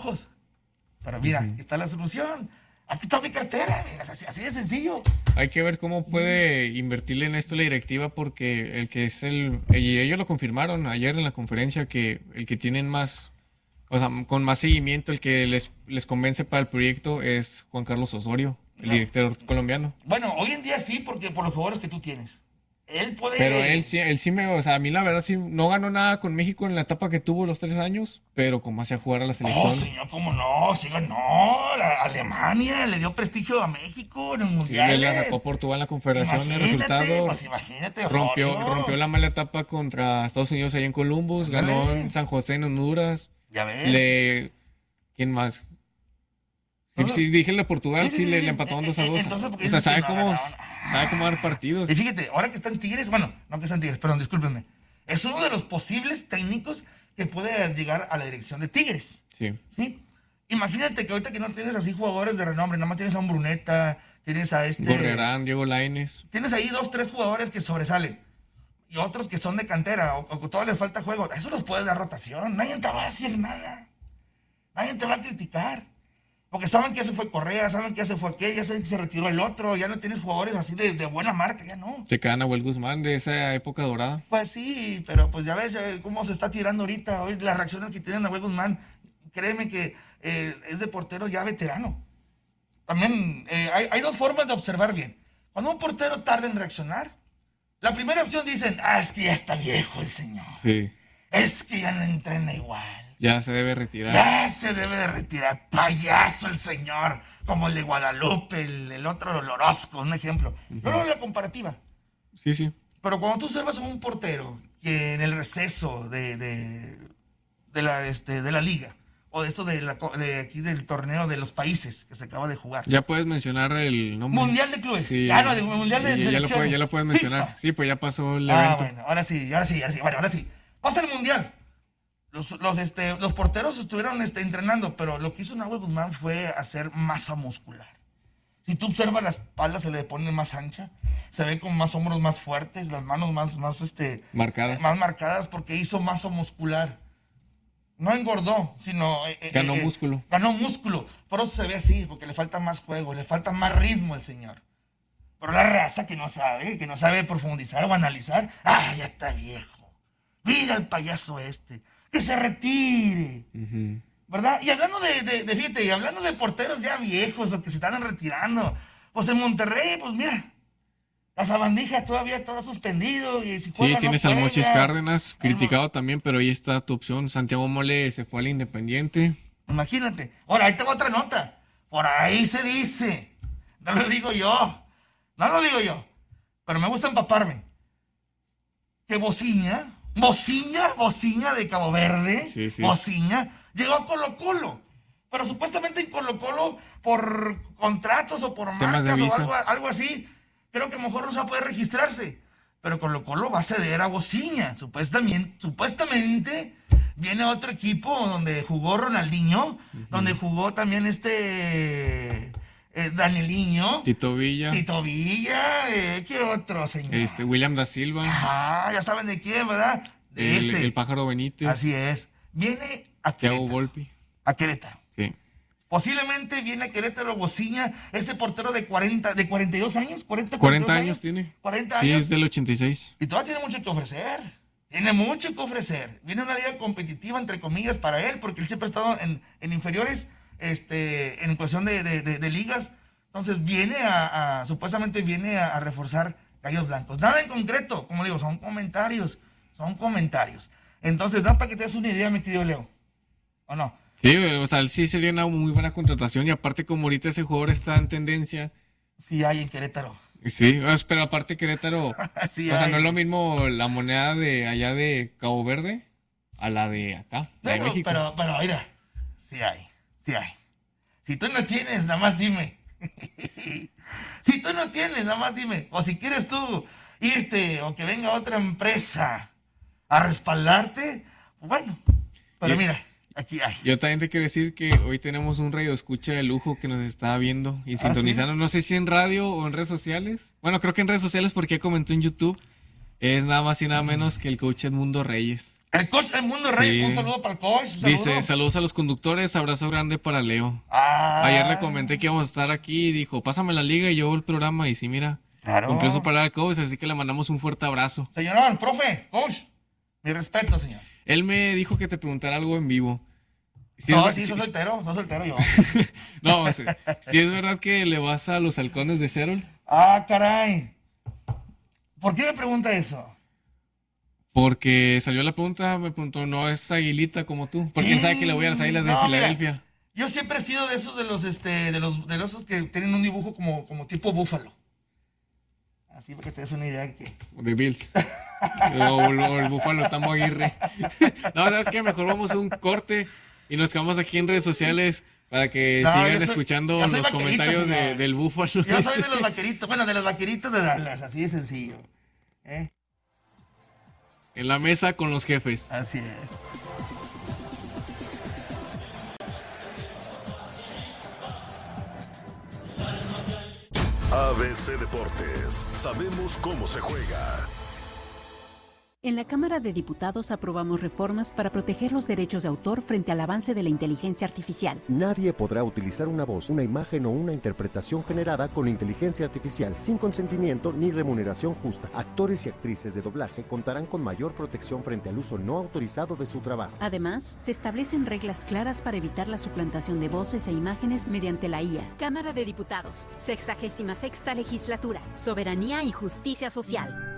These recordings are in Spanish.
ojos. Pero mira, aquí está la solución. Aquí está mi cartera, así de sencillo. Hay que ver cómo puede invertirle en esto la directiva, porque el que es y ellos lo confirmaron ayer en la conferencia, que el que tienen más, o sea, con más seguimiento, el que les convence para el proyecto es Juan Carlos Osorio, el director colombiano. Bueno, hoy en día sí, porque por los jugadores que tú tienes. Él puede... Pero él sí o sea, a mí la verdad sí, no ganó nada con México en la etapa que tuvo los 3 años, pero como hacía jugar a la selección. No, señor, ¿cómo no? Sí ganó. Alemania le dio prestigio a México en el Mundial. Sí, él la sacó Portugal en la Confederación, el resultado. Pues imagínate, rompió la mala etapa contra Estados Unidos ahí en Columbus, ganó en San José, en Honduras. Ya ves. ¿Quién más? Sí, dije el de Portugal, sí, le empataron 2-2. O sea, sabe cómo dar partidos. Y fíjate, ahora que están Tigres, bueno, no que están Tigres, perdón, discúlpenme. Es uno de los posibles técnicos que puede llegar a la dirección de Tigres. Sí. Imagínate que ahorita que no tienes así jugadores de renombre, nada más tienes a un Bruneta, tienes a Gorrerán, Diego Lainez. Tienes ahí 2, 3 jugadores que sobresalen. Y otros que son de cantera, o que todavía les falta juego. Eso los puede dar rotación. Nadie te va a decir nada. Nadie te va a criticar. Porque saben que ya se fue Correa, saben que ya se fue aquel, ya saben que se retiró el otro, ya no tienes jugadores así de buena marca, ya no. Se queda Nahuel Guzmán de esa época dorada. Pues sí, pero pues ya ves cómo se está tirando ahorita. Hoy las reacciones que tiene Nahuel Guzmán, créeme que es de portero ya veterano. También hay 2 formas de observar bien. Cuando un portero tarda en reaccionar, la primera opción dicen, es que ya está viejo el señor. Sí. Es que ya no entrena igual. Ya se debe retirar. Ya se debe de retirar. Payaso el señor. Como el de Guadalupe, el otro, el Orozco, un ejemplo. No, la comparativa. Sí. Pero cuando tú observas a un portero que en el receso de la liga, o de esto de aquí del torneo de los países que se acaba de jugar. Ya puedes mencionar el nombre. Mundial de clubes. Sí. Mundial de selecciones. Ya lo puedes mencionar. FIFA. Sí, pues ya pasó el evento. Bueno, ahora sí. Bueno, ahora sí. Pasa el mundial. Los porteros estuvieron entrenando, pero lo que hizo Nahuel Guzmán fue hacer masa muscular. Si tú observas, la espalda se le pone más ancha, se ve con más hombros más fuertes, las manos más marcadas. Más marcadas porque hizo masa muscular. No engordó, sino... ganó músculo. Ganó músculo. Por eso se ve así, porque le falta más juego, le falta más ritmo al señor. Pero la raza que no sabe profundizar o analizar, ya está viejo. Mira el payaso que se retire. ¿Verdad? Y hablando fíjate, y hablando de porteros ya viejos o que se están retirando, pues en Monterrey, pues mira, la Sabandija todavía está suspendido. Y si juega, sí, tienes no al juega. Mochis Cárdenas, criticado también, pero ahí está tu opción. Santiago Mole se fue al Independiente. Imagínate. Ahora, ahí tengo otra nota. Por ahí se dice. No lo digo yo, pero me gusta empaparme. Que Bociña de Cabo Verde, sí. Bociña, llegó a Colo-Colo. Pero supuestamente en Colo-Colo, por contratos o por temas marcas o algo así, creo que a lo mejor no se va a poder registrarse. Pero Colo-Colo va a ceder a Bociña. Supuestamente viene otro equipo donde jugó Ronaldinho, donde jugó también Danieliño. Tito Villa. ¿Qué otro, señor? William da Silva. Ya saben de quién, ¿verdad? De ese. El Pájaro Benítez. Así es. Viene a Thiago Volpi. A Querétaro. Sí. Posiblemente viene a Querétaro Bociña, ese portero de 42 años, 40 años tiene. 40 años. Sí, es del 86. Y todavía tiene mucho que ofrecer. Viene una liga competitiva, entre comillas, para él, porque él siempre ha estado en inferiores, en cuestión de ligas. Entonces supuestamente viene a reforzar Gallos Blancos. Nada en concreto, como digo, son comentarios. Entonces, da para que te des una idea, mi querido Leo. ¿O no? Sí, o sea, sí sería una muy buena contratación. Y aparte, como ahorita ese jugador está en tendencia. Sí, hay en Querétaro. Sí, pero aparte Querétaro, sí, o sea, no es lo mismo la moneda de allá de Cabo Verde a la de acá, de México. Pero mira, sí hay. Si tú no tienes, nada más dime. O si quieres tú irte o que venga otra empresa a respaldarte, pues bueno. Pero mira, aquí hay. Yo también te quiero decir que hoy tenemos un radio escucha de lujo que nos está viendo y sintonizando. ¿Sí? No sé si en radio o en redes sociales. Bueno, creo que en redes sociales porque ya comentó en YouTube. Es nada más y nada menos que el coach Edmundo Reyes. El coach del mundo, Rey, Sí. un saludo para el coach. Dice, saludos a los conductores, abrazo grande para Leo. Ah, Ayer le comenté que íbamos a estar aquí y dijo, pásame la liga y yo el programa. Y sí, mira, claro. cumplió su palabra al coach, así que le mandamos un fuerte abrazo. Señorón, profe, coach, mi respeto, señor. Él me dijo que te preguntara algo en vivo. No, es, sí, soy soltero yo. No, si es verdad que le vas a los halcones de Cerol. Ah, caray. ¿Por qué me pregunta eso? Porque salió la pregunta, me preguntó, ¿no es aguilita como tú? Porque él sabe que le voy a las Águilas de No, Filadelfia. mira, yo siempre he sido de esos de los que tienen un dibujo como tipo búfalo. Así para que te des una idea que... De Bills. o el Búfalo Tambo Aguirre. No, ¿sabes qué? Mejor vamos a un corte y nos quedamos aquí en redes sociales para que sigan escuchando yo soy los comentarios señor. del Búfalo. Yo soy de los vaqueritos, bueno, de los vaqueritos de Dallas, así de sencillo. En la mesa con los jefes. Así es. ABC Deportes, sabemos cómo se juega. En la Cámara de Diputados aprobamos reformas para proteger los derechos de autor frente al avance de la inteligencia artificial. Nadie podrá utilizar una voz, una imagen o una interpretación generada con inteligencia artificial sin consentimiento ni remuneración justa. Actores y actrices de doblaje contarán con mayor protección frente al uso no autorizado de su trabajo. Además, se establecen reglas claras para evitar la suplantación de voces e imágenes mediante la IA. Cámara de Diputados, 66ª Legislatura, Soberanía y Justicia Social.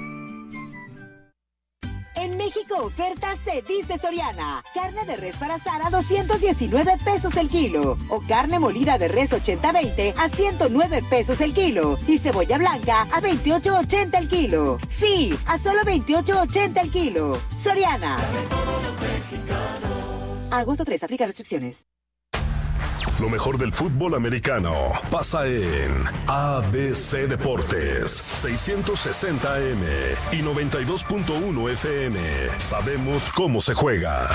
En México, ofertas se dice Soriana. Carne de res para asar a 219 pesos el kilo. O carne molida de res 80-20 a 109 pesos el kilo. Y cebolla blanca a 28.80 el kilo. Sí, a solo 28.80 el kilo. Soriana. Agosto 3, aplica restricciones. Lo mejor del fútbol americano pasa en ABC Deportes, 660 AM y 92.1 FM. Sabemos cómo se juega.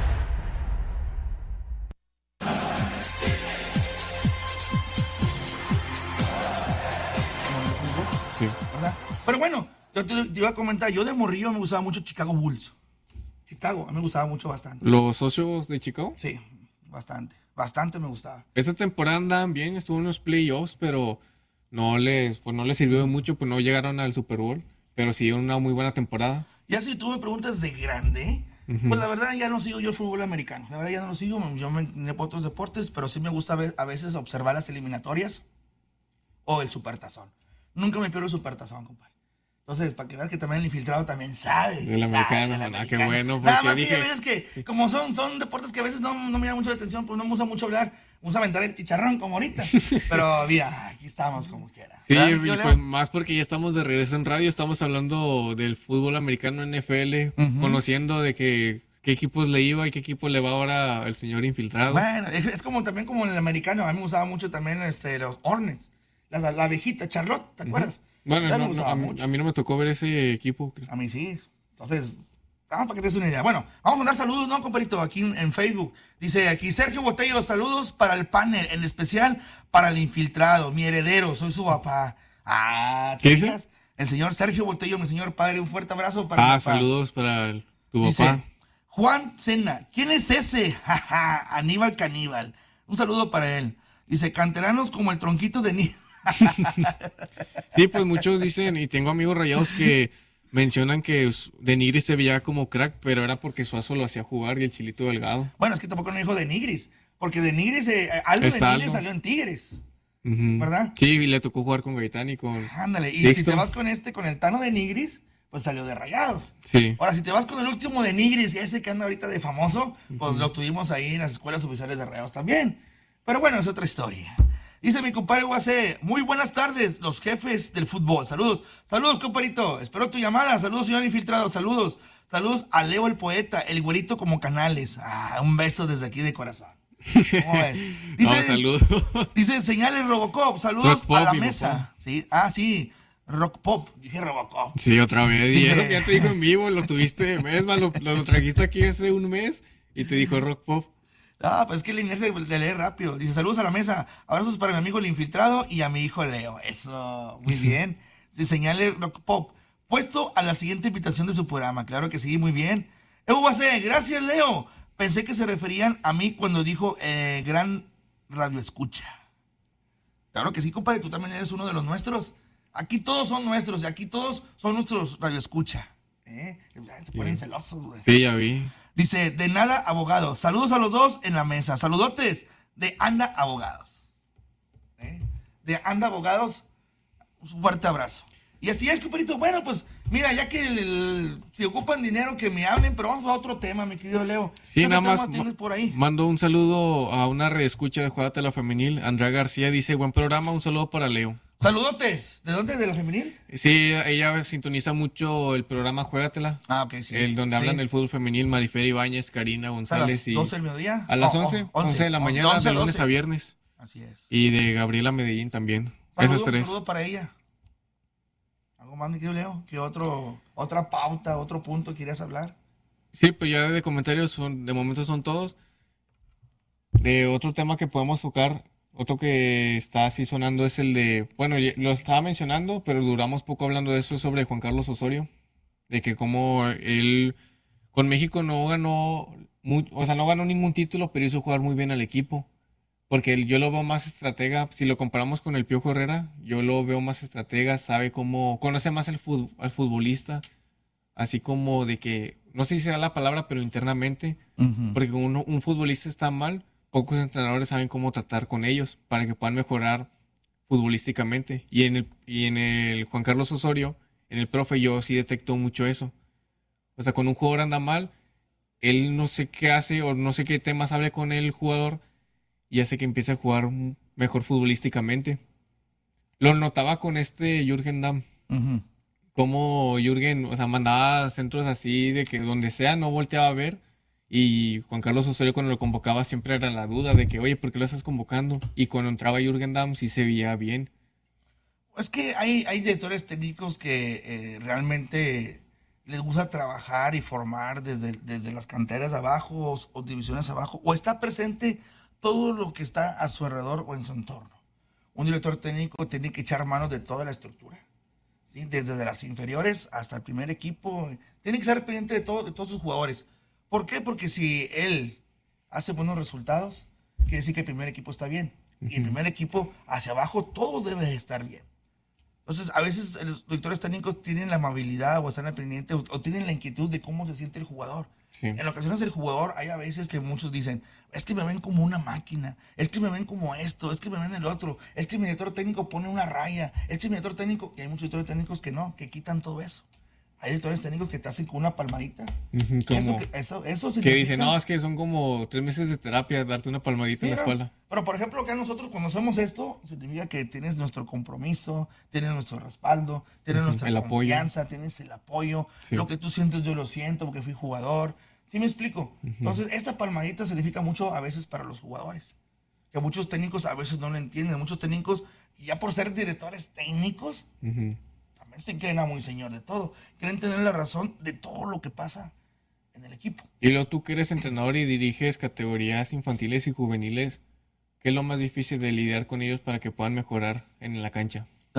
Sí. ¿Verdad? Pero bueno, yo te iba a comentar, yo de morrillo me gustaba mucho Chicago Bulls. Chicago, a mí me gustaba mucho bastante. ¿Los socios de Chicago? Sí, bastante me gustaba. Esta temporada andan bien, estuvo en los playoffs, pero no les sirvió de mucho, pues no llegaron al Super Bowl, pero sí una muy buena temporada. Ya si tú me preguntas de grande, pues la verdad ya no sigo yo el fútbol americano. La verdad ya no lo sigo, yo me incliné por otros deportes, pero sí me gusta a veces observar las eliminatorias o el supertazón. Nunca me pierdo el supertazón, compadre. Entonces, para que veas que también el infiltrado también sabe. El americano, qué bueno. Nada más porque que ya ves que como son deportes que a veces no me llaman mucho la atención, pues no me gusta mucho hablar. Me gusta aventar el chicharrón como ahorita. Pero mira, aquí estamos como quiera. Sí, ¿verdad, y tío Leo? pues más porque ya estamos de regreso en radio, estamos hablando del fútbol americano NFL, conociendo de qué equipos le iba y qué equipo le va ahora el señor infiltrado. Bueno, es como también como en el americano. A mí me gustaba mucho también los Hornets. La abejita, Charlotte, ¿te acuerdas? Bueno, Me no, gustaba a mucho. mí no me tocó ver ese equipo. A mí sí. Entonces, vamos para que te des una idea. Bueno, vamos a mandar saludos, ¿no, compadrito? Aquí en Facebook. Dice aquí Sergio Botello, saludos para el panel, en especial para el infiltrado, mi heredero, soy su papá. Ah, ¿Qué ¿te dice? fijas? El señor Sergio Botello, mi señor padre, un fuerte abrazo para mi papá. Saludos para tu Dice, papá. Juan Sena, ¿quién es ese? Jaja, Aníbal Caníbal. Un saludo para él. Dice, canteranos como el tronquito de ni. Sí, pues muchos dicen, y tengo amigos rayados que mencionan que De Nigris se veía como crack, pero era porque Suazo lo hacía jugar y el Chilito Delgado. Bueno, es que tampoco no dijo de Nigris, porque de Nigris, Aldo de Está Nigris Aldo. salió en Tigres, Ujú. ¿verdad? Sí, y le tocó jugar con Gaitán y con... Ándale, y Sixto. si te vas con el Tano de Nigris, pues salió de Rayados. Sí. Ahora, si te vas con el último de Nigris, ese que anda ahorita de famoso, pues lo tuvimos ahí en las escuelas oficiales de Rayados también. Pero bueno, es otra historia. Dice mi compadre Guacé, muy buenas tardes, los jefes del fútbol. Saludos, saludos, compadrito. Espero tu llamada. Saludos, señor infiltrado. Saludos, saludos a Leo el poeta, el güerito como Canales. Ah, un beso desde aquí de corazón. ¿Cómo ves? No, saludos. Dice, señales Robocop, saludos Rock Pop, a la mi mesa. papá. Sí, sí, Rock Pop, dije Robocop. Sí, otra vez. Y Dice- eso que ya te dijo en vivo, lo tuviste, es más, lo trajiste aquí hace un mes y te dijo Rock Pop. Ah, pues es que la inercia de leer rápido. Dice, saludos a la mesa, abrazos para mi amigo el infiltrado y a mi hijo Leo. Eso, muy bien. Dice, señale Rock Pop, puesto a la siguiente invitación de su programa. Claro que sí, muy bien. Evo Bacé, gracias, Leo. Pensé que se referían a mí cuando dijo gran radioescucha. Claro que sí, compadre, tú también eres uno de los nuestros. Aquí todos son nuestros y aquí todos son nuestros radioescucha. Se ponen celosos, güey. Sí, ya vi. Dice, de nada, abogados. Saludos a los dos en la mesa. Saludotes de Anda Abogados. De Anda Abogados, un fuerte abrazo. Y así es, compadrito. Bueno, pues, mira, ya que si ocupan dinero, que me hablen, pero vamos a otro tema, mi querido Leo. Sí, ¿Qué nada temas más tienes por ahí? mando un saludo a una reescucha de Juégatela Femenil. Andrea García dice, buen programa, un saludo para Leo. Saludotes. ¿De dónde? ¿De la femenil? Sí, ella sintoniza mucho el programa Juégatela. Ah, ok, sí. El donde hablan del fútbol femenil, Marifer Ibáñez, Karina ¿A González. las 12 del mediodía? A las 11 de la mañana, 11, de lunes 12. a viernes. Así es. Y de Gabriela Medellín también. Esas tres. Saludo para ella. ¿Algo más, mi querido Leo? ¿Qué otra pauta, otro punto querías hablar? Sí, pues ya de comentarios de momento son todos. De otro tema que podemos tocar, otro que está así sonando es el de, bueno, lo estaba mencionando, pero duramos poco hablando de eso, sobre Juan Carlos Osorio, de que como él con México no ganó, no ganó ningún título, pero hizo jugar muy bien al equipo, porque yo lo veo más estratega, si lo comparamos con el Piojo Herrera, yo lo veo más estratega, sabe cómo, conoce más al futbolista, así como de que, no sé si sea la palabra, pero internamente, porque cuando un futbolista está mal, pocos entrenadores saben cómo tratar con ellos para que puedan mejorar futbolísticamente. Y en el Juan Carlos Osorio, en el profe, yo sí detecto mucho eso. O sea, cuando un jugador anda mal, él no sé qué hace o no sé qué temas hable con el jugador y hace que empiece a jugar mejor futbolísticamente. Lo notaba con Jürgen Damm. Como Jürgen, o sea, mandaba centros así de que donde sea no volteaba a ver. Y Juan Carlos Osorio cuando lo convocaba siempre era la duda de que, oye, ¿por qué lo estás convocando? Y cuando entraba Jürgen Damm sí se veía bien. Es que hay directores técnicos que realmente les gusta trabajar y formar desde las canteras abajo o divisiones abajo, o está presente todo lo que está a su alrededor o en su entorno. Un director técnico tiene que echar mano de toda la estructura, ¿sí? Desde las inferiores hasta el primer equipo. Tiene que estar pendiente de todos sus jugadores. ¿Por qué? Porque si él hace buenos resultados, quiere decir que el primer equipo está bien. Y el primer equipo hacia abajo, todo debe de estar bien. Entonces, a veces los directores técnicos tienen la amabilidad o están al pendiente o tienen la inquietud de cómo se siente el jugador. Sí. En ocasiones el jugador, hay a veces que muchos dicen, es que me ven como una máquina, es que me ven como esto, es que me ven el otro, es que mi director técnico pone una raya, es que mi director técnico, y hay muchos directores técnicos que no, que quitan todo eso. Hay directores técnicos que te hacen con una palmadita. Eso significa... Que dicen, no, es que son como 3 meses de terapia, darte una palmadita en la espalda. Pero, por ejemplo, acá nosotros cuando hacemos esto, significa que tienes nuestro compromiso, tienes nuestro respaldo, tienes nuestra confianza, tienes el apoyo. Sí. Lo que tú sientes, yo lo siento porque fui jugador. ¿Sí me explico? Entonces, esta palmadita significa mucho a veces para los jugadores. Que muchos técnicos a veces no lo entienden. Muchos técnicos, ya por ser directores técnicos... se creen a muy señor de todo, creen tener la razón de todo lo que pasa en el equipo. Y luego tú que eres entrenador y diriges categorías infantiles y juveniles, ¿qué es lo más difícil de lidiar con ellos para que puedan mejorar en la cancha? La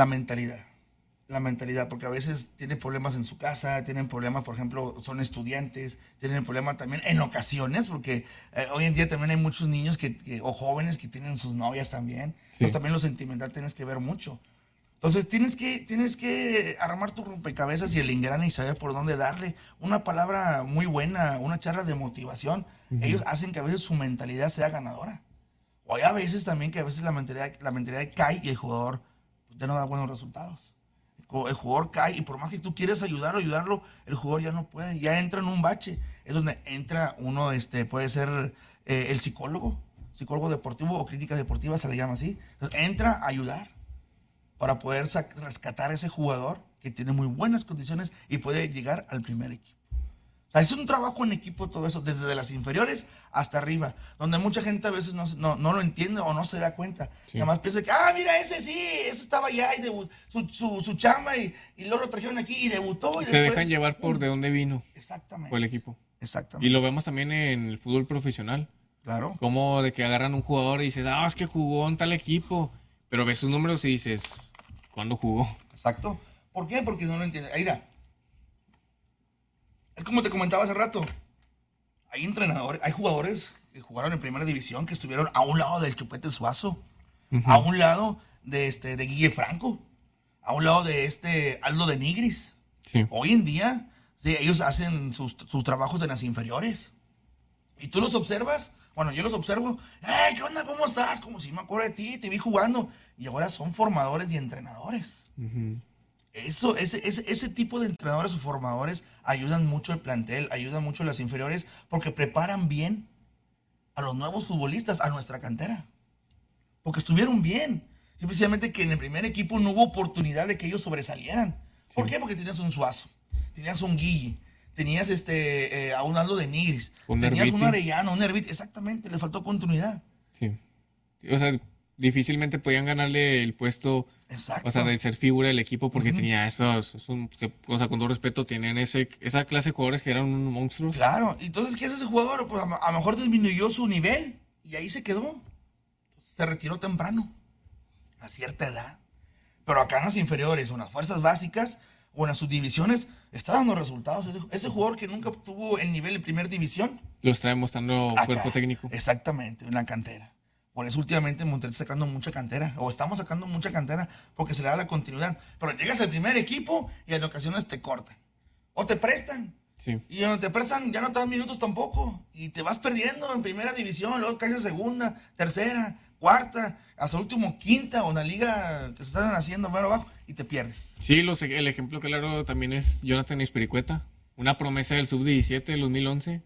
mentalidad, porque a veces tienen problemas en su casa, tienen problemas, por ejemplo, son estudiantes, tienen problemas también en ocasiones, porque hoy en día también hay muchos niños o jóvenes que tienen sus novias también, entonces también lo sentimental tienes que ver mucho. Entonces tienes que armar tu rompecabezas y el engrane y saber por dónde darle. Una palabra muy buena, una charla de motivación. Ellos hacen que a veces su mentalidad sea ganadora. O hay a veces también que a veces la mentalidad cae y el jugador ya no da buenos resultados. El jugador cae y por más que tú quieres ayudarlo, el jugador ya no puede. Ya entra en un bache. Es donde entra uno, puede ser el psicólogo deportivo o crítica deportiva, se le llama así. Entonces entra a ayudar para poder rescatar a ese jugador que tiene muy buenas condiciones y puede llegar al primer equipo. O sea, es un trabajo en equipo todo eso, desde las inferiores hasta arriba, donde mucha gente a veces no lo entiende o no se da cuenta. Sí. Nada más piensa que, mira, ese estaba allá y debutó, su chamba y luego lo trajeron aquí y debutó. Y se después dejan llevar por de dónde vino. Exactamente. Por el equipo. Exactamente. Y lo vemos también en el fútbol profesional. Claro. Como de que agarran un jugador y dices, es que jugó en tal equipo. Pero ves sus números y dices, ¿cuándo jugó? Exacto. ¿Por qué? Porque no lo entiendes. Mira, es como te comentaba hace rato. hay entrenadores, hay jugadores que jugaron en primera división que estuvieron a un lado del Chupete Suazo, a un lado de Guille Franco, a un lado de Aldo de Nigris. Sí. Hoy en día, sí, ellos hacen sus trabajos en las inferiores. Y tú los observas, bueno, yo los observo, ¿qué onda? ¿Cómo estás? Como si me acuerdo de ti, te vi jugando. Y ahora son formadores y entrenadores. Ese tipo de entrenadores o formadores ayudan mucho al plantel, ayudan mucho a las inferiores, porque preparan bien a los nuevos futbolistas, a nuestra cantera. Porque estuvieron bien. Simplemente que en el primer equipo no hubo oportunidad de que ellos sobresalieran. ¿Por qué? Porque tenías un Suazo, tenías un Guille, tenías a un Aldo de Nigris, tenías un Arellano, un Nervit. Exactamente, les faltó continuidad. Sí. O sea, difícilmente podían ganarle el puesto. Exacto. O sea, de ser figura del equipo porque tenía esos, o sea, con todo respeto, tenían esa clase de jugadores que eran unos monstruos. Claro, entonces, ¿qué hace ese jugador? Pues a lo mejor disminuyó su nivel y ahí se quedó. Se retiró temprano, a cierta edad. Pero acá en las inferiores, o en las fuerzas básicas, o en las subdivisiones, está dando resultados. Ese jugador que nunca obtuvo el nivel de primera división. Lo está demostrando cuerpo técnico. Exactamente, en la cantera. Por eso últimamente Monterrey está sacando mucha cantera, o estamos sacando mucha cantera, porque se le da la continuidad. Pero llegas al primer equipo y en ocasiones te cortan. O te prestan. Sí. Y cuando te prestan ya no te dan minutos tampoco. Y te vas perdiendo en primera división, luego caes en segunda, tercera, cuarta, hasta el último quinta, o en la liga que se están haciendo más abajo, y te pierdes. Sí, el ejemplo claro también es Jonathan Espiricueta, una promesa del sub-17 del 2011.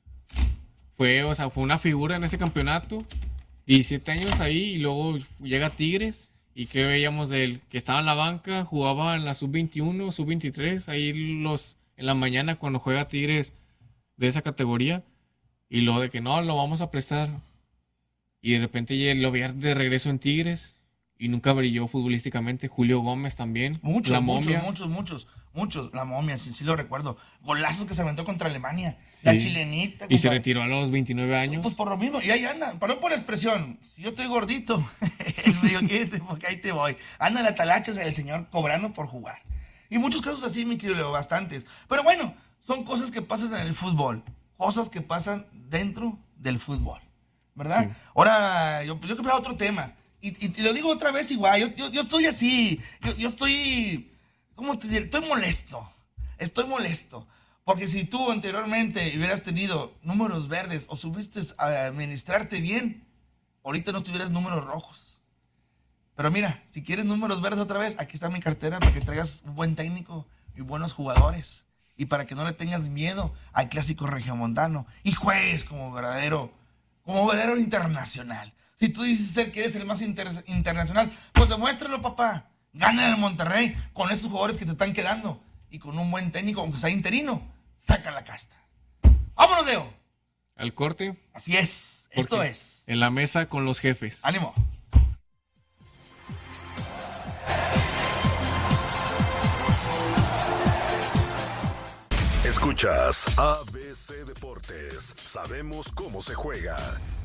Fue una figura en ese campeonato. 17 años ahí y luego llega Tigres y que veíamos de él, que estaba en la banca, jugaba en la sub-21, sub-23, ahí en la mañana cuando juega Tigres de esa categoría y lo de que no, lo vamos a prestar y de repente lo veía de regreso en Tigres y nunca brilló futbolísticamente. Julio Gómez también, muchos, la Momia. Muchos, la Momia, sí lo recuerdo, golazos que se aventó contra Alemania, sí. La chilenita. Y se retiró a los 29 años. Pues por lo mismo, y ahí andan, perdón por la expresión, si yo estoy gordito, me digo, porque ahí te voy, anda la talacha, el señor cobrando por jugar. Y muchos casos así, mi querido Leo, bastantes. Pero bueno, son cosas que pasan en el fútbol, cosas que pasan dentro del fútbol, ¿verdad? Sí. Ahora, yo quiero hablar de otro tema, y lo digo otra vez igual, yo estoy así, yo estoy... ¿Cómo te diré? Estoy molesto. Porque si tú anteriormente hubieras tenido números verdes o supiste administrarte bien, ahorita no tuvieras números rojos. Pero mira, si quieres números verdes otra vez, aquí está mi cartera para que traigas un buen técnico y buenos jugadores. Y para que no le tengas miedo al clásico regiomontano. Y juegues como verdadero internacional. Si tú dices que eres el más internacional, pues demuéstralo, papá. Gana el Monterrey con estos jugadores que te están quedando. Y con un buen técnico, aunque sea interino, saca la casta. ¡Vámonos, Leo! Al corte. Así es. Esto es. En la mesa con los jefes. ¡Ánimo! Escuchas ABC Deportes. Sabemos cómo se juega.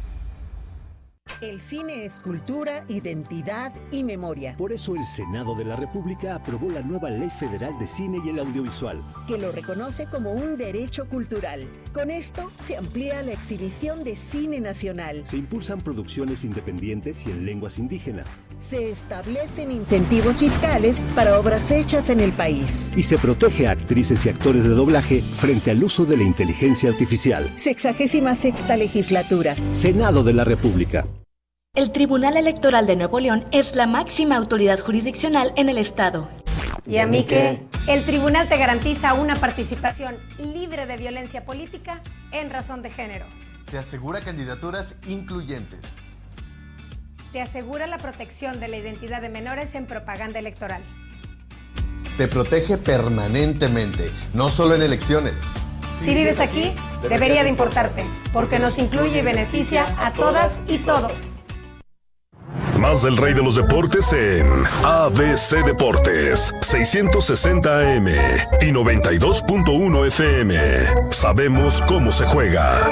El cine es cultura, identidad y memoria. Por eso el Senado de la República aprobó la nueva Ley Federal de Cine y el Audiovisual, que lo reconoce como un derecho cultural. Con esto se amplía la exhibición de cine nacional. Se impulsan producciones independientes y en lenguas indígenas. Se establecen incentivos fiscales para obras hechas en el país. Y se protege a actrices y actores de doblaje frente al uso de la inteligencia artificial. 66ª Legislatura. Senado de la República. El Tribunal Electoral de Nuevo León es la máxima autoridad jurisdiccional en el Estado. ¿Y a mí qué? El tribunal te garantiza una participación libre de violencia política en razón de género. Te asegura candidaturas incluyentes. Te asegura la protección de la identidad de menores en propaganda electoral. Te protege permanentemente, no solo en elecciones. Si vives aquí, debería de importarte, porque nos incluye y beneficia a todas y todos. Más del rey de los deportes en ABC Deportes, 660 AM y 92.1 FM. Sabemos cómo se juega.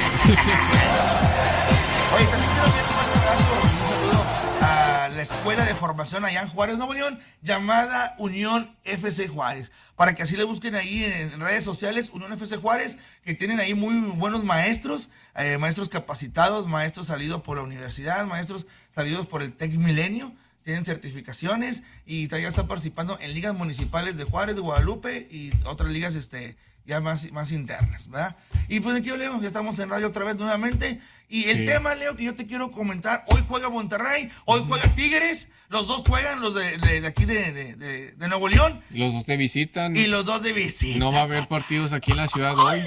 Oye, también quiero enviar un saludo a la Escuela de formación allá en Juárez, Nuevo León, llamada Unión FC Juárez. Para que así le busquen ahí en redes sociales, Unión FC Juárez, que tienen ahí muy buenos maestros, maestros capacitados, maestros salidos por la universidad, maestros salidos por el Tec Milenio, tienen certificaciones y ya están participando en ligas municipales de Juárez, de Guadalupe y otras ligas ya más internas, ¿verdad? Y pues aquí, Leo, ya estamos en radio otra vez nuevamente. Y el tema, Leo, que yo te quiero comentar, hoy juega Monterrey, hoy juega Tigres, los dos juegan, los de aquí de Nuevo León. Los dos de visita. Y los dos de visita. No va a haber partidos aquí en la ciudad hoy.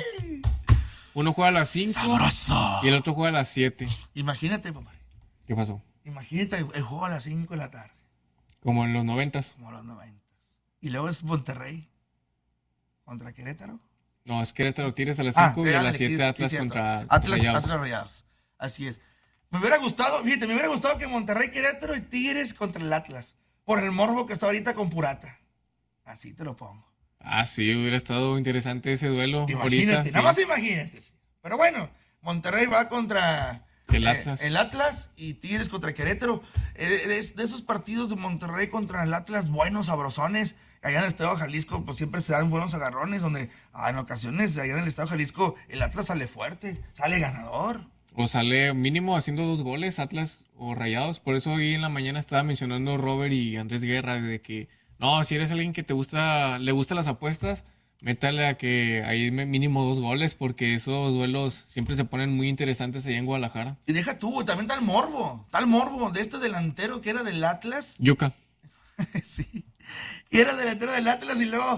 Uno juega a las 5 y el otro juega a las 7. Imagínate, papá. ¿Qué pasó? Imagínate el juego a las 5 de la tarde. Como en los 90s. Como en los 90s. Y luego es Monterrey contra Querétaro. No, es Querétaro Tigres a las 5 y a las 7 Atlas contra Atlas Rayados. Así es. Me hubiera gustado que Monterrey, Querétaro y Tigres contra el Atlas. Por el morbo que está ahorita con Purata. Así te lo pongo. Ah, sí, hubiera estado interesante ese duelo. Imagínate, ahorita, nada más imagínate. Pero bueno, Monterrey va contra el Atlas y Tigres contra Querétaro. De esos partidos de Monterrey contra el Atlas, buenos, sabrosones. Allá en el Estado de Jalisco, pues siempre se dan buenos agarrones, donde en ocasiones allá en el Estado de Jalisco el Atlas sale fuerte, sale ganador. O sale mínimo haciendo 2 goles, Atlas o Rayados. Por eso hoy en la mañana estaba mencionando Robert y Andrés Guerra de que, no, si eres alguien que le gustan las apuestas, métale a que hay mínimo 2 goles, porque esos duelos siempre se ponen muy interesantes allá en Guadalajara. Y deja tú, también tal morbo de este delantero que era del Atlas. Yuca. Sí, y era delantero del Atlas y luego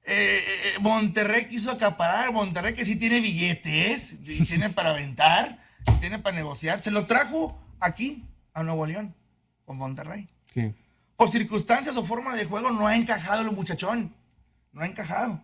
Monterrey quiso acaparar. Monterrey que sí tiene billetes, y tiene para aventar, tiene para negociar. Se lo trajo aquí, a Nuevo León, con Monterrey. Sí. Por circunstancias o forma de juego no ha encajado el muchachón. No ha encajado.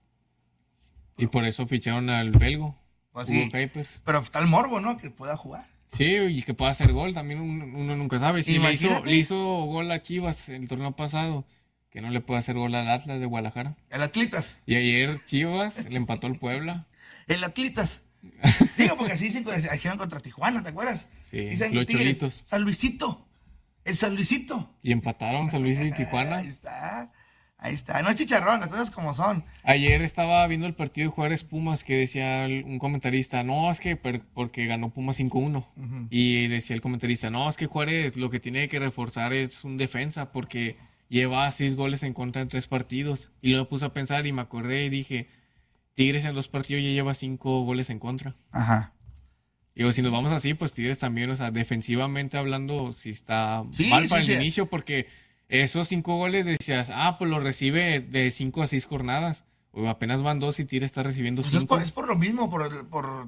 Y por eso ficharon al belgo. Pues sí, pero está el morbo, ¿no? Que pueda jugar. Sí, y que pueda hacer gol. También uno nunca sabe. Si le hizo gol a Chivas el torneo pasado, que no le puede hacer gol al Atlas de Guadalajara. El Atlitas. Y ayer Chivas le empató al Puebla. El Atlitas. Digo, porque así dicen contra Tijuana, ¿te acuerdas? Sí, dicen los Cholitos. San Luisito. El San Luisito. Y empataron San Luis y Tijuana. Ahí está. No es chicharrón, las cosas como son. Ayer estaba viendo el partido de Juárez Pumas que decía un comentarista, no, es que porque ganó Pumas 5-1. Uh-huh. Y decía el comentarista, no, es que Juárez lo que tiene que reforzar es un defensa porque lleva 6 goles en contra en 3 partidos. Y lo me puse a pensar y me acordé y dije, Tigres en 2 partidos ya lleva 5 goles en contra. Ajá. Digo, si nos vamos así, pues Tigres también, o sea, defensivamente hablando, sí está mal para el inicio, porque esos 5 goles decías, pues lo recibe de 5 a 6 jornadas. O apenas van 2 y Tigres está recibiendo 5. Es por lo mismo, por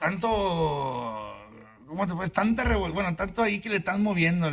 tanto, ¿cómo te puedes? Tanto ahí que le están moviendo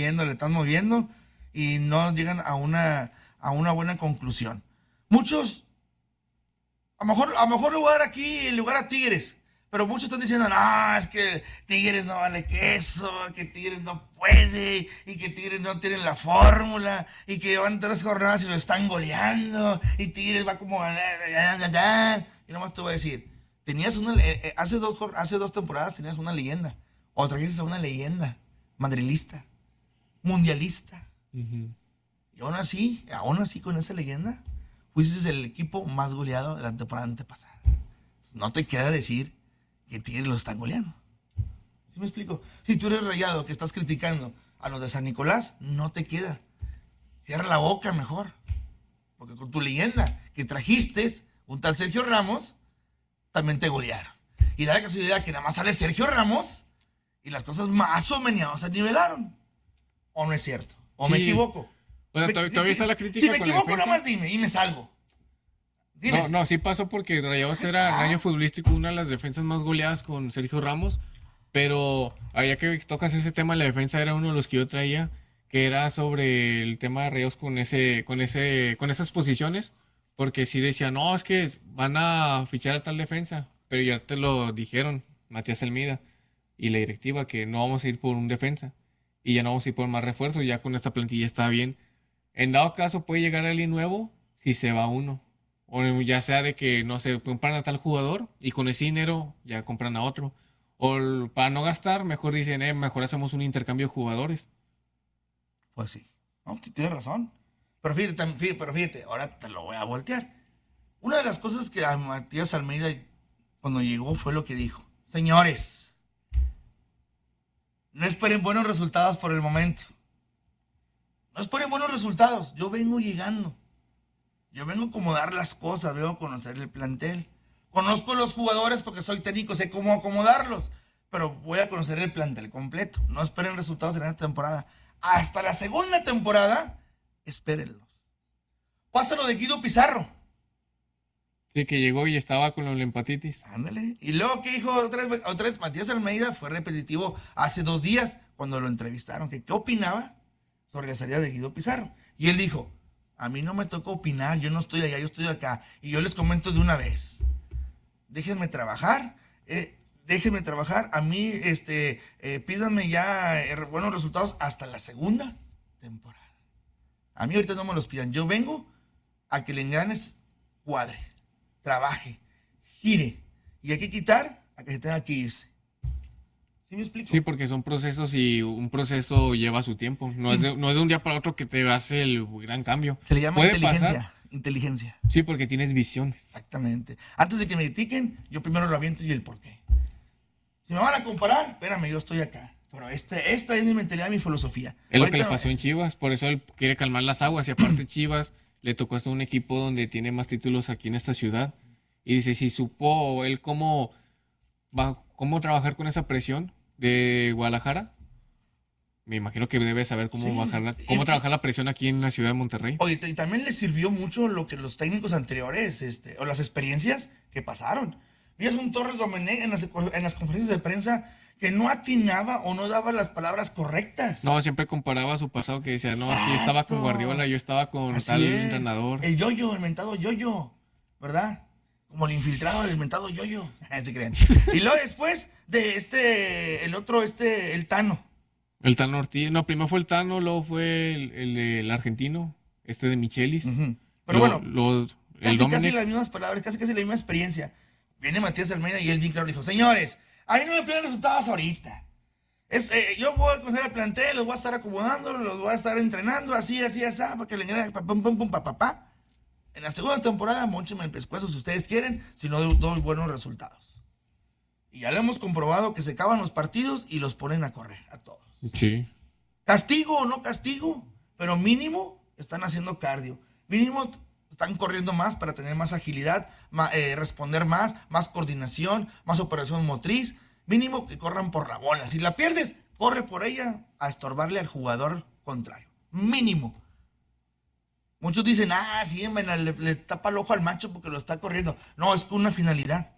y no llegan a una buena conclusión. Muchos, a lo mejor le voy a dar aquí el lugar a Tigres. Pero muchos están diciendo, no, es que Tigres no vale queso, que Tigres no puede, y que Tigres no tiene la fórmula, y que van 3 jornadas y lo están goleando, y Tigres va como... Y nomás te voy a decir, tenías hace dos temporadas tenías una leyenda, o trajiste a una leyenda, madrilista, mundialista. Uh-huh. Y aún así con esa leyenda, fuiste el equipo más goleado de la temporada antepasada. No te queda decir que Tigres los están goleando. ¿Sí me explico? Si tú eres Rayado que estás criticando a los de San Nicolás, no te queda. Cierra la boca mejor. Porque con tu leyenda que trajiste, un tal Sergio Ramos, también te golearon. Y da la casualidad que nada más sale Sergio Ramos y las cosas más o menos se nivelaron. ¿O no es cierto? ¿O sí, me equivoco? O sea, todavía está la crítica. Si me equivoco, nada más dime y me salgo. No, sí pasó porque Rayados era el año futbolístico una de las defensas más goleadas con Sergio Ramos, pero ya que tocas ese tema, la defensa era uno de los que yo traía, que era sobre el tema de Rayados con esas posiciones, porque sí decía, no, es que van a fichar a tal defensa, pero ya te lo dijeron, Matías Almeida y la directiva, que no vamos a ir por un defensa, y ya no vamos a ir por más refuerzos, ya con esta plantilla está bien. En dado caso puede llegar alguien nuevo si se va uno. O ya sea de que, no sé, compran a tal jugador y con ese dinero ya compran a otro. O para no gastar, mejor dicen, mejor hacemos un intercambio de jugadores. Pues sí. No, tienes razón. Pero fíjate, ahora te lo voy a voltear. Una de las cosas que a Matías Almeida cuando llegó fue lo que dijo. Señores, no esperen buenos resultados por el momento. No esperen buenos resultados. Yo vengo llegando. Yo vengo a acomodar las cosas, vengo a conocer el plantel. Conozco los jugadores porque soy técnico, sé cómo acomodarlos. Pero voy a conocer el plantel completo. No esperen resultados en esta temporada. Hasta la segunda temporada, espérenlos. Pasa lo de Guido Pizarro. Sí, que llegó y estaba con la hepatitis. Ándale. Y luego que dijo otra vez Matías Almeida, fue repetitivo hace 2 días cuando lo entrevistaron, que qué opinaba sobre la salida de Guido Pizarro. Y él dijo, a mí no me toca opinar, yo no estoy allá, yo estoy acá. Y yo les comento de una vez, déjenme trabajar, a mí, pídanme ya buenos resultados hasta la segunda temporada. A mí ahorita no me los pidan, yo vengo a que el engrane cuadre, trabaje, gire, y hay que quitar a que se tenga que irse. ¿Sí me explico? Sí, porque son procesos y un proceso lleva su tiempo. No es de un día para otro que te hace el gran cambio. Se le llama inteligencia. Sí, porque tienes visión. Exactamente. Antes de que me critiquen, yo primero lo aviento y el porqué. Si me van a comparar, espérame, yo estoy acá. Pero esta es mi mentalidad, mi filosofía. Es lo que le pasó en Chivas, por eso él quiere calmar las aguas. Y aparte Chivas le tocó hasta un equipo donde tiene más títulos aquí en esta ciudad. Y dice, si supo él cómo trabajar con esa presión de Guadalajara, me imagino que debe saber cómo trabajar la presión aquí en la ciudad de Monterrey. Oye, y también le sirvió mucho lo que los técnicos anteriores, o las experiencias que pasaron. Vías un Torres Domenech en las conferencias de prensa que no atinaba o no daba las palabras correctas. No, siempre comparaba su pasado, que decía, no, yo estaba con Guardiola, yo estaba con entrenador. El yo-yo, el mentado yo-yo, ¿verdad? Como el infiltrado del mentado yo-yo. ¿Se creen? Y luego después de el Tano. El Tano Ortiz. No, primero fue el Tano, luego fue el argentino, de Michelis. Uh-huh. Pero casi las mismas palabras, casi la misma experiencia. Viene Matías Almeida y él bien claro dijo, señores, a mí no me piden resultados ahorita. Yo voy a conocer el plantel, los voy a estar acomodando, los voy a estar entrenando, así, para que le engrane, pa. En la segunda temporada, mónchenme el pescuezo si ustedes quieren, si no doy buenos resultados. Y ya lo hemos comprobado que se acaban los partidos y los ponen a correr, a todos. Sí. Castigo o no castigo, pero mínimo están haciendo cardio. Mínimo están corriendo más para tener más agilidad, responder más coordinación, más operación motriz. Mínimo que corran por la bola. Si la pierdes, corre por ella a estorbarle al jugador contrario. Mínimo. Muchos dicen, sí, le tapa el ojo al macho porque lo está corriendo. No, es con una finalidad.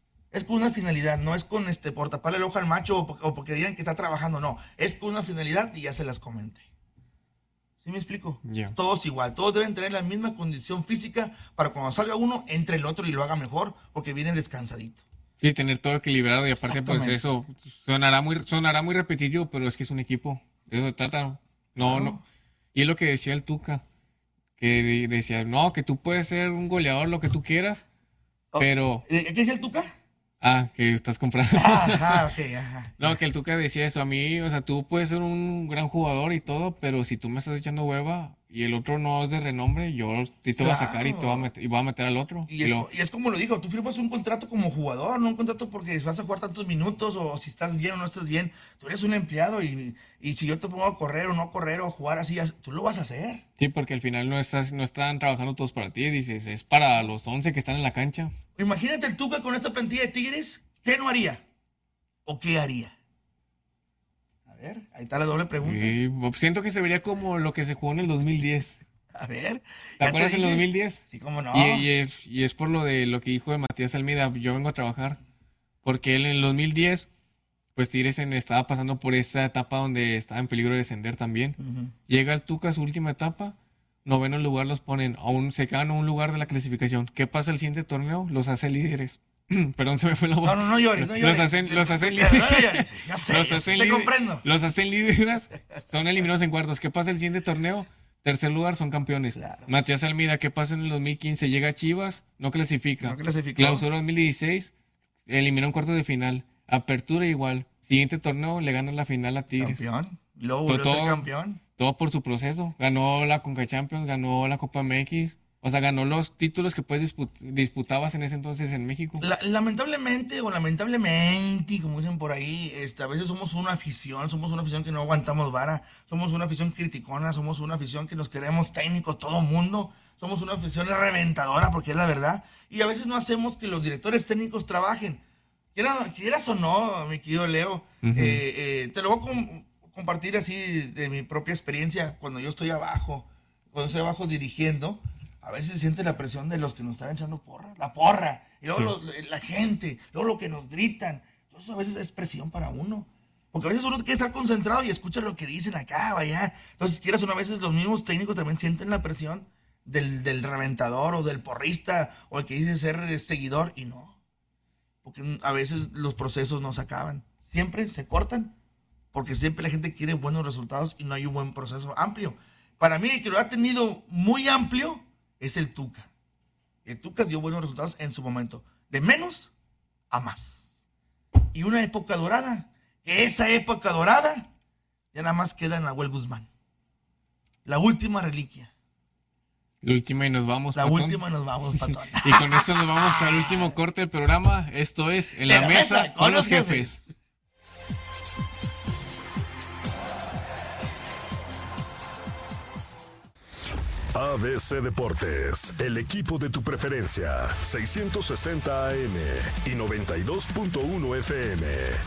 No es con por taparle el ojo al macho o porque digan que está trabajando. No, es con una finalidad y ya se las comenté. ¿Sí me explico? Yeah. Todos igual, todos deben tener la misma condición física para cuando salga uno, entre el otro y lo haga mejor porque viene descansadito. Sí, tener todo equilibrado y aparte pues eso sonará muy repetitivo, pero es que es un equipo. De eso se trata. No. Y es lo que decía el Tuca, que decía, no, que tú puedes ser un goleador, lo que tú quieras, pero... ¿Qué decía el Tuca? Que estás comprando. Ajá. No, que el Tuca decía eso. A mí, o sea, tú puedes ser un gran jugador y todo, pero si tú me estás echando hueva y el otro no es de renombre, yo te voy a sacar y voy a meter al otro. Y es como lo digo, tú firmas un contrato como jugador, no un contrato porque vas a jugar tantos minutos o si estás bien o no estás bien. Tú eres un empleado y si yo te pongo a correr o no correr o jugar así, tú lo vas a hacer. Sí, porque al final no están trabajando todos para ti, dices, es para los 11 que están en la cancha. Imagínate el Tuca con esta plantilla de Tigres, ¿qué no haría? ¿O qué haría? A ver, ahí está la doble pregunta. Siento que se vería como lo que se jugó en el 2010. A ver. ¿Te acuerdas en el 2010? Sí, cómo no. Y es por lo que dijo de Matías Almeida, yo vengo a trabajar. Porque él en el 2010, pues Tigres estaba pasando por esa etapa donde estaba en peligro de descender también. Uh-huh. Llega el Tuca a su última etapa, 9º lugar los ponen, se quedan a un lugar de la clasificación. ¿Qué pasa el siguiente torneo? Los hace líderes. Perdón, se me fue la voz. No llores. Los hacen líderes. Ya sé, te comprendo. Los hacen líderes, son eliminados en cuartos. ¿Qué pasa el siguiente torneo? 3er lugar, son campeones. Claro. Matías Almeida, ¿qué pasa en el 2015? Llega a Chivas, no clasifica. Clausura 2016, eliminó en cuartos de final. Apertura igual. Siguiente torneo, le ganan la final a Tigres. Campeón. Luego volvió a ser campeón. todo por su proceso. Ganó la Conca Champions, ganó la Copa MX. O sea, ganó los títulos que pues disputabas en ese entonces en México. Lamentablemente, como dicen por ahí, a veces somos una afición que no aguantamos vara, somos una afición criticona, somos una afición que nos queremos técnicos todo mundo, somos una afición reventadora, porque es la verdad, y a veces no hacemos que los directores técnicos trabajen. Quieras o no, mi querido Leo, te lo voy a compartir así de mi propia experiencia, cuando yo estoy abajo dirigiendo. A veces se siente la presión de los que nos están echando la porra, y luego la gente, luego lo que nos gritan. Eso a veces es presión para uno. Porque a veces uno quiere estar concentrado y escucha lo que dicen acá, vaya. Entonces, quieras o no, a veces los mismos técnicos también sienten la presión del reventador o del porrista o el que dice ser seguidor, y no. Porque a veces los procesos no se acaban. Siempre se cortan, porque siempre la gente quiere buenos resultados y no hay un buen proceso amplio. Para mí, el que lo ha tenido muy amplio es el Tuca. El Tuca dio buenos resultados en su momento, de menos a más. Y una época dorada, que esa época dorada ya nada más queda en Nahuel Guzmán. La última reliquia. La última y nos vamos, La Patón. última y nos vamos, Patón. Y con esto nos vamos al último corte del programa. Esto es En la Mesa con los Jefes. ABC Deportes, el equipo de tu preferencia, 660 AM y 92.1 FM.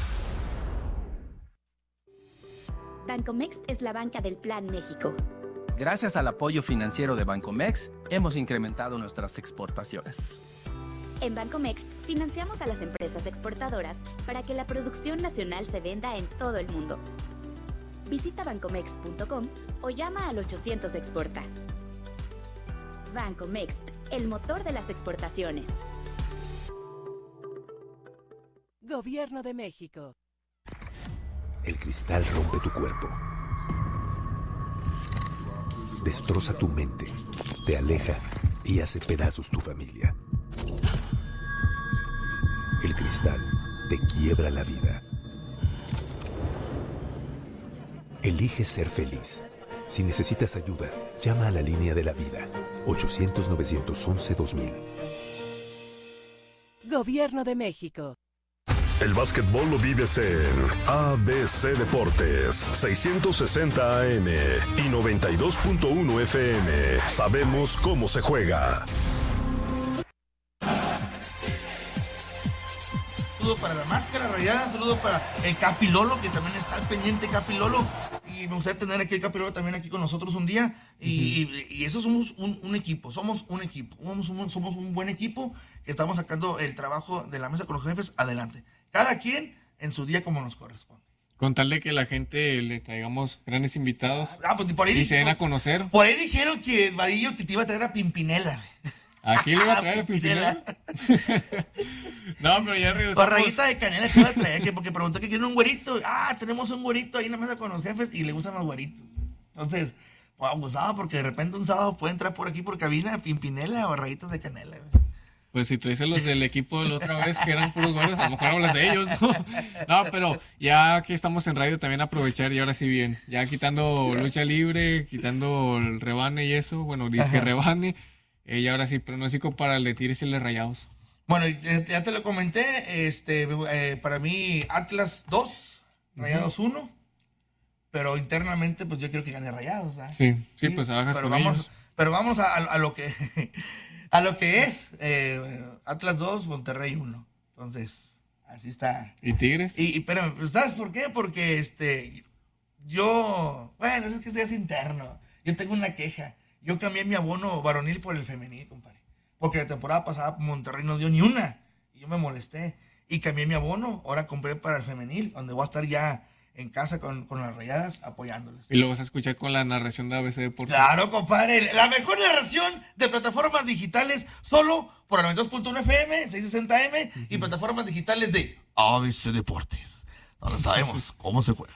Bancomext es la banca del Plan México. Gracias al apoyo financiero de Bancomext, hemos incrementado nuestras exportaciones. En Bancomext financiamos a las empresas exportadoras para que la producción nacional se venda en todo el mundo. Visita bancomext.com o llama al 800 Exporta. Bancomext, el motor de las exportaciones. Gobierno de México. El cristal rompe tu cuerpo. Destroza tu mente, te aleja y hace pedazos tu familia. El cristal te quiebra la vida. Elige ser feliz. Si necesitas ayuda, llama a la línea de la vida, 800-911-2000. Gobierno de México. El básquetbol lo vives en ABC Deportes, 660 AM y 92.1 FM. Sabemos cómo se juega. Saludo para la Máscara Rayada, saludo para el Capi Lolo, que también está al pendiente, Capi Lolo. Y me gustaría tener aquí el Capi Lolo también aquí con nosotros un día. Y eso somos un equipo, somos un equipo. Somos un buen equipo que estamos sacando el trabajo de la Mesa con los Jefes adelante. Cada quien en su día como nos corresponde. Con tal de que la gente le traigamos grandes invitados pues por ahí y se den a conocer. Por ahí dijeron que Vadillo que te iba a traer a Pimpinela. ¿Aquí le iba a traer a Pimpinela? No, pero ya regresamos. Rayita de canela te iba a traer, porque preguntó que quiere un güerito. Tenemos un güerito ahí en la Mesa con los Jefes y le gustan los güeritos. Entonces, pues abusado, porque de repente un sábado puede entrar por aquí por cabina Pimpinela o Rayitas de canela. Pues si traes a los del equipo de la otra vez que eran puros buenos, a lo mejor hablas de ellos, ¿no? No, pero ya que estamos en radio también aprovechar y ahora sí bien. Ya quitando lucha libre, quitando el rebane y eso, bueno, disque rebane. Y ahora sí, pronóstico para el de Tigres y el de Rayados. Bueno, ya te lo comenté, para mí Atlas 2, Rayados 1, pero internamente pues yo quiero que gane Rayados, ¿verdad? Sí, pues trabajas con ellos. Pero vamos a lo que a lo que es Atlas 2, Monterrey 1. Entonces, así está. ¿Y Tigres? Y espérame, ¿sabes por qué? Porque bueno, es que es interno. Yo tengo una queja. Yo cambié mi abono varonil por el femenil, compadre. Porque la temporada pasada Monterrey no dio ni una. Y yo me molesté. Y cambié mi abono. Ahora compré para el femenil, donde voy a estar ya en casa con las Rayadas apoyándoles. Y lo vas a escuchar con la narración de ABC Deportes. Claro, compadre. La mejor narración de plataformas digitales solo por el 92.1 FM, 660M y plataformas digitales de ABC Deportes. Donde sabemos cómo se juega.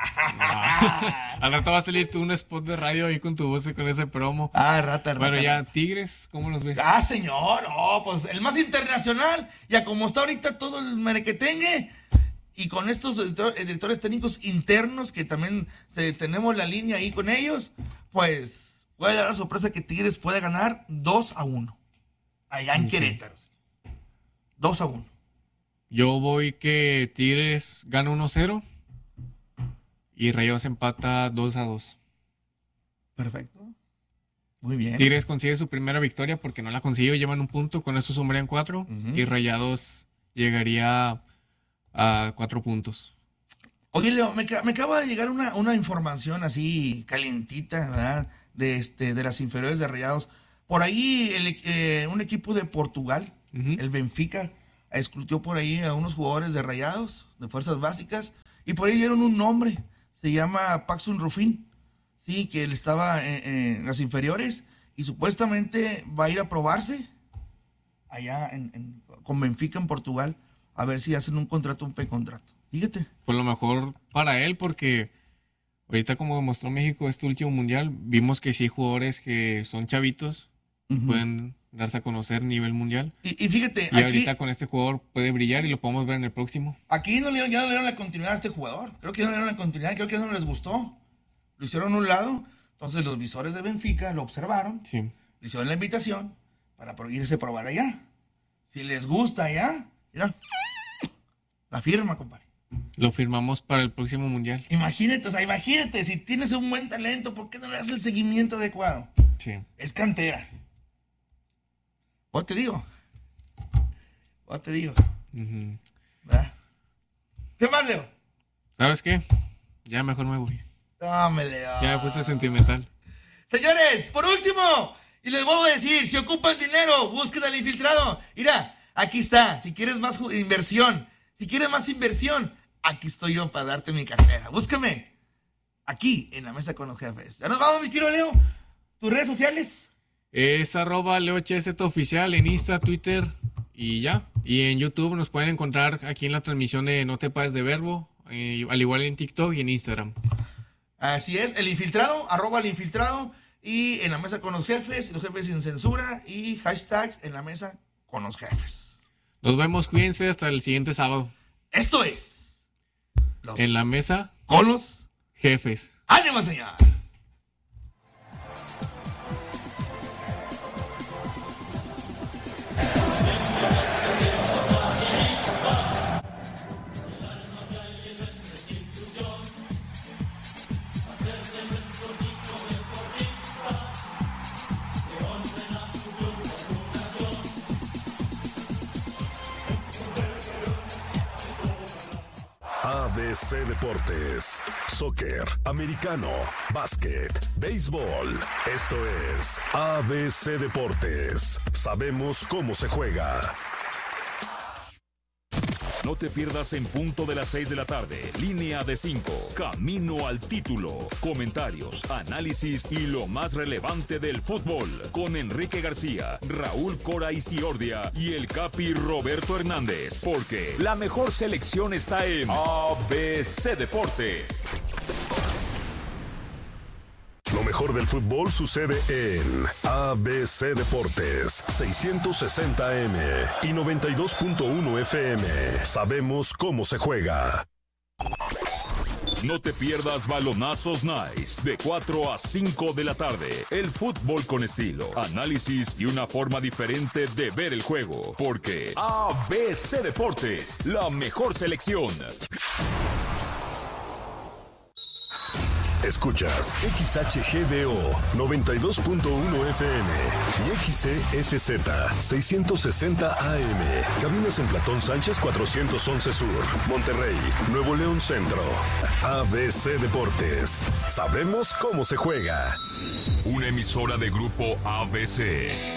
Al rato va a salir tú un spot de radio ahí con tu voz y con ese promo. Rata. Bueno, ya, Tigres, ¿cómo los ves? Señor, pues el más internacional, ya como está ahorita todo el merequetengue, Y con estos directores técnicos internos, que también tenemos la línea ahí con ellos, pues puede dar la sorpresa que Tigres puede ganar 2-1. Allá en Querétaro. 2-1. Yo voy que Tigres gana 1-0 y Rayados empata 2-2. Perfecto. Muy bien. Tigres consigue su primera victoria porque no la consiguió, llevan 1 punto, con eso sumarían 4 y Rayados llegaría a 4 puntos. Oye, Leo, me acaba de llegar una información así calientita, ¿verdad? De las inferiores de Rayados. Por ahí un equipo de Portugal, el Benfica, escrutió por ahí a unos jugadores de Rayados, de fuerzas básicas, y por ahí dieron un nombre, se llama Paxson Rufín, sí, que él estaba en las inferiores, y supuestamente va a ir a probarse allá con Benfica en Portugal, a ver si hacen un precontrato. Fíjate. Pues lo mejor para él, porque ahorita, como demostró México este último mundial, vimos que sí hay jugadores que son chavitos, pueden darse a conocer a nivel mundial. Y fíjate, y ahorita con este jugador puede brillar y lo podemos ver en el próximo. Aquí ya no le dieron la continuidad a este jugador. Creo que ya no le dieron la continuidad, creo que ya no les gustó. Lo hicieron a un lado. Entonces los visores de Benfica lo observaron. Sí. Le hicieron la invitación para irse a probar allá. Si les gusta allá, mira, la firma, compadre. Lo firmamos para el próximo mundial. Imagínate, si tienes un buen talento, ¿por qué no le das el seguimiento adecuado? Sí. Es cantera. ¿Vos te digo? ¿Verdad? ¿Qué más, Leo? ¿Sabes qué? Ya mejor me voy. Dame, Leo. Ya me puse sentimental. Señores, por último, y les voy a decir, si ocupan dinero, busquen al infiltrado. Mira, aquí está. Si quieres más inversión, aquí estoy yo para darte mi cartera. Búscame aquí en la mesa con los jefes. Ya nos vamos, mi querido Leo. ¿Tus redes sociales? Es @LeoChesetOficial en Insta, Twitter y ya. Y en YouTube nos pueden encontrar aquí en la transmisión de No Te Pases de Verbo, al igual en TikTok y en Instagram. Así es, el infiltrado, @el infiltrado, y en la mesa con los jefes sin censura, y hashtags en la mesa con los jefes. Nos vemos, cuídense hasta el siguiente sábado. Esto es En la mesa con los jefes. ¡Ánimo, señor! ABC Deportes, soccer, americano, básquet, béisbol. Esto es ABC Deportes. Sabemos cómo se juega. No te pierdas en punto de las 6 de la tarde. Línea de 5. Camino al título. Comentarios, análisis y lo más relevante del fútbol. Con Enrique García, Raúl Cora Isiordia y el Capi Roberto Hernández. Porque la mejor selección está en ABC Deportes. Lo mejor del fútbol sucede en ABC Deportes, 660M y 92.1 FM. Sabemos cómo se juega. No te pierdas Balonazos Nice, de 4 a 5 de la tarde. El fútbol con estilo, análisis y una forma diferente de ver el juego. Porque ABC Deportes, la mejor selección. Escuchas XHGDO 92.1 FM y XCSZ 660 AM. Cabinas en Platón Sánchez 411 Sur, Monterrey, Nuevo León Centro. ABC Deportes. Sabemos cómo se juega. Una emisora de Grupo ABC.